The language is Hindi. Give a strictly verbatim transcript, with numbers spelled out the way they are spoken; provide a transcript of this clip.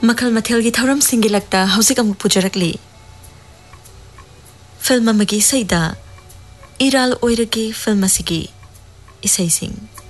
मखल मथेल की थौरम सिंगी लगता हौसिक अमुक पुजरकली फिल्म अमगी सैदा इराल ओइरगी फिल्म असिगी इसै सिंग